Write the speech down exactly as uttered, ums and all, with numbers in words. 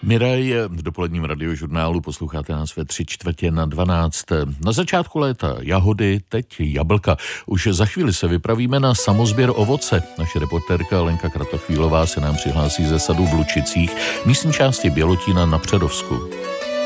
Miraj, v dopoledním radiožurnálu posloucháte nás ve tři čtvrtě na dvanáct. Na začátku léta jahody, teď jablka. Už za chvíli se vypravíme na samozběr ovoce. Naše reportérka Lenka Kratochvílová se nám přihlásí ze sadu v Lučicích, místní části Bělotína na Přerovsku.